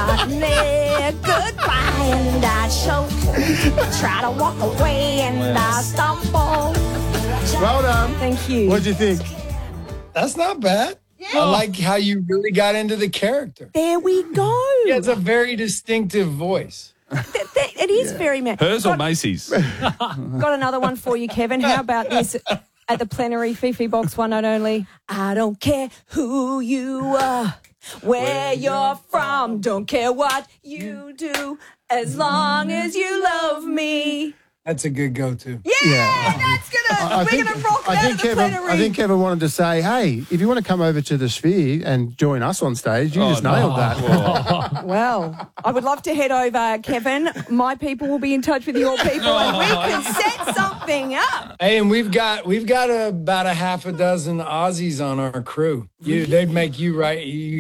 not there. Goodbye, and I choke. Try to walk away, and I stumble. Well done. Thank you. What do you think? That's not bad. I like how you really got into the character. There we go. Yeah, it's a very distinctive voice. It is very mad. Hers or Macy's? Got another one for you, Kevin. How about this at the plenary, Fifi Box one not only? I don't care who you are, where you're from, don't care what you do, as long as you love me. That's a good go-to. Yeah, that's we're gonna rock out of the plenary. I think Kevin wanted to say, hey, if you want to come over to the Sphere and join us on stage, you just nailed that. Well, I would love to head over, Kevin. My people will be in touch with your people, and we can set something up. Hey, and we've got about a half a dozen Aussies on our crew. They'd make you right.